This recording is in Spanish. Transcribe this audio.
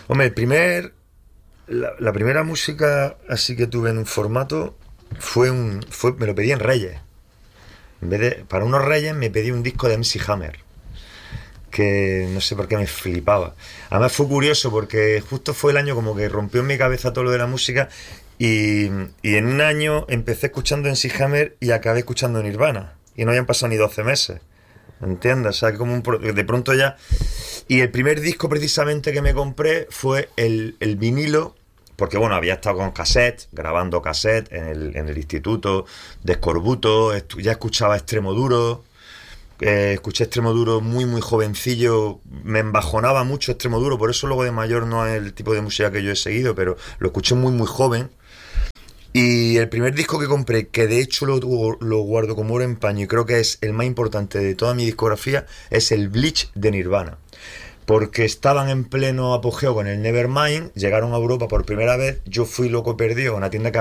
Hombre, la primera música así que tuve en un formato me lo pedí en Reyes. Para unos Reyes me pedí un disco de MC Hammer, que no sé por qué me flipaba. Además fue curioso porque justo fue el año como que rompió en mi cabeza todo lo de la música y en un año empecé escuchando MC Hammer y acabé escuchando Nirvana. Y no habían pasado ni 12 meses. ¿Entiendes? O sea, de pronto ya... Y el primer disco precisamente que me compré fue el vinilo, porque bueno, había estado con cassette, grabando cassette en el instituto de Escorbuto, ya escuchaba Extremo Duro, escuché Extremo Duro muy muy jovencillo, me embajonaba mucho Extremo Duro, por eso luego de mayor no es el tipo de música que yo he seguido, pero lo escuché muy muy joven. Y el primer disco que compré, que de hecho lo guardo como oro en paño y creo que es el más importante de toda mi discografía, es el Bleach de Nirvana. Porque estaban en pleno apogeo con el Nevermind, llegaron a Europa por primera vez, yo fui loco perdido a una tienda que